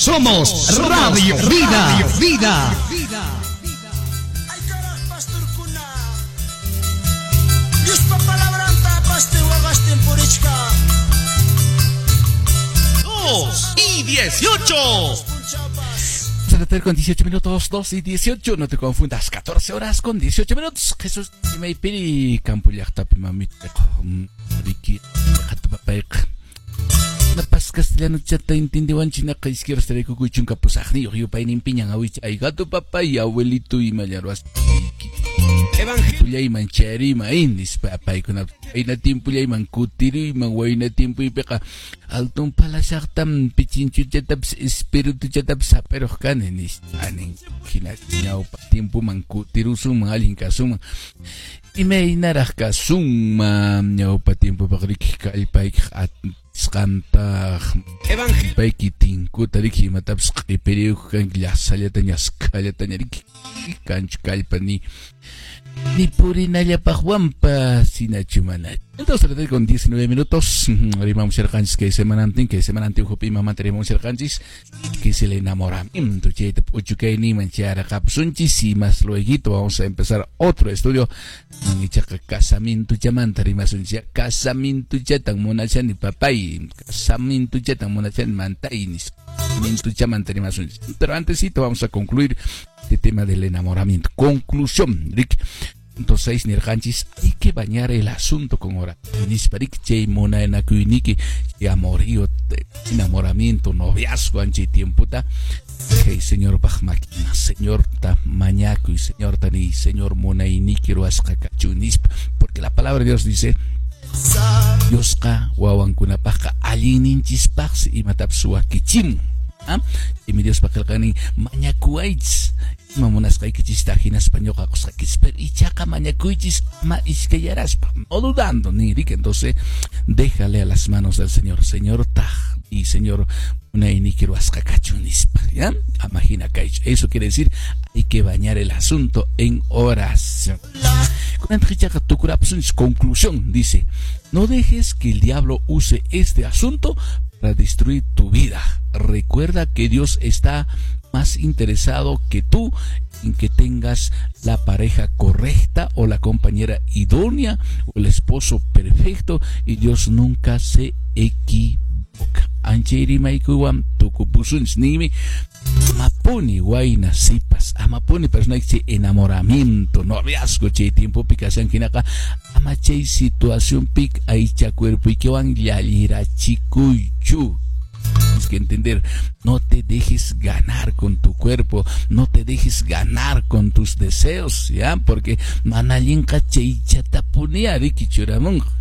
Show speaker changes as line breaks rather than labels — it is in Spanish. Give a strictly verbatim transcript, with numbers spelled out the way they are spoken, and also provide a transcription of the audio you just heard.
Somos Radio Vida. Vida.
Ay, carajo, pastor kuna. Dios pa palabranta, paste huagasten por echka.
Dos y dieciocho.
Vamos a tratar con dieciocho minutos, dos y dieciocho. No te confundas, catorce horas con dieciocho minutos. Jesús, me piri campulacta, mamit, Ricky, Hatupapek. Napas castellano chata intindiwan china ka izquierda estaré cucuchun capusajni yo painin piñan awich ay gato papá y abuelito y malarwas evangelio y manchari ma indis papá y con ay na tiempo y man kutiri man way na tiempo y peca altun pala saktam pichinchu chataps espiritu chataps pero kanenis anin kinas nyau pa tiempo man kutiru sum alin kasum y me inaras kasum nyau pa tiempo pa rik kalpai at skanta evangelio paikitin kutariki mataps qipiriu kan glasallatanya skalatanya rik kanch kalpani ni purinalla pajwampa sinachumana. Entonces traté con diecinueve minutos. Rimamos cercanchis que semana antes que semana antes hopima mantenemos cercanchis que se le enamoramiento che uchukai ni manchara capsunchis y más luego vamos a empezar otro estudio manichaca casamiento chamanta rimasunchia casamiento chatan monachan ni papay casamiento chatan monachan mantainis casamiento chamanta rimasunchis. Pero antesito vamos a concluir este tema del enamoramiento. Conclusión, Rick. Entonces, Nirganchis, hay que bañar el asunto con oración. Nisparik, che, mona, en acuinique, que amorío, enamoramiento, noviazgo, anche tiempo, ta. Hey, señor Bachmakina, señor ta mañaco y señor tani, señor mona, y niquero, ascacachunisp. Porque la palabra de Dios dice, Yoska, wawankunapaka, alininchispaks, y matapsua kichim. ¿Ah? Y mi Dios para que el gani mañacuaits mamonas que chista en español a cosa que espera y chaca mañacuitis ma isqueyaras no dudando ni que entonces déjale a las manos del Señor Señor ta y Señor una iniquero ascacachunispa ya imagina que eso quiere decir hay que bañar el asunto en oración. Con tu conclusión dice no dejes que el diablo use este asunto para destruir tu vida. Recuerda que Dios está más interesado que tú en que tengas la pareja correcta o la compañera idónea o el esposo perfecto y Dios nunca se equivoca. Ancheri maikuam tukupusuns nimi maponi guayna sipas amaponi persona que enamoramiento noviazgo che tiempo picasan kinaka ama che situación pic aicha cuerpo y que van yalira chikuchu. Tienes que entender, no te dejes ganar con tu cuerpo, no te dejes ganar con tus deseos, ¿ya? Porque manalin kache y chatapunea de kichuramun.